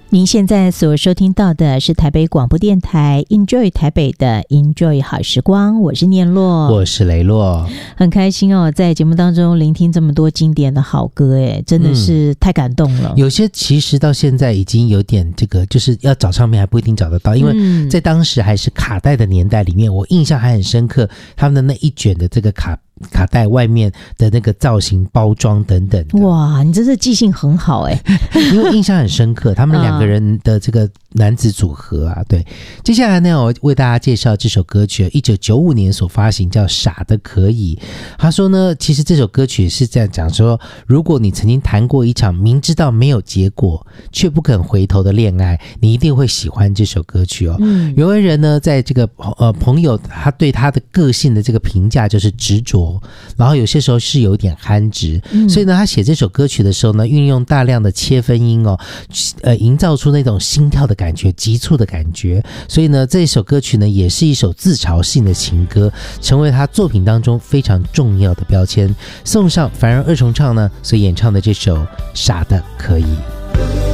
您现在所收听到的是台北广播电台 Enjoy 台北的 Enjoy 好时光，我是念洛， 我是雷洛， 很开心哦，在节目当中聆听这么多经典的好歌，真的是太感动了。 有些其实到现在已经有点这个，就是要找唱片还不一定找得到，因为在当时还是卡带的年代里面，我印象还很深刻，他们的那一卷的这个卡带外面的那个造型包装等等的。 哇，你真是记性很好因为印象很深刻，他们两个人的这个男子组合啊。对，接下来呢，我为大家介绍这首歌曲，1995年所发行，叫《傻得可以》。他说呢，其实这首歌曲是在讲说，如果你曾经谈过一场明知道没有结果却不肯回头的恋爱，你一定会喜欢这首歌曲哦。有位人呢，在这个朋友他对他的个性的这个评价就是执着。然后有些时候是有点憨直，所以呢，他写这首歌曲的时候呢，运用大量的切分音营造出那种心跳的感觉、急促的感觉。所以呢，这首歌曲呢，也是一首自嘲性的情歌，成为他作品当中非常重要的标签。送上凡人二重唱呢所演唱的这首《傻得可以》。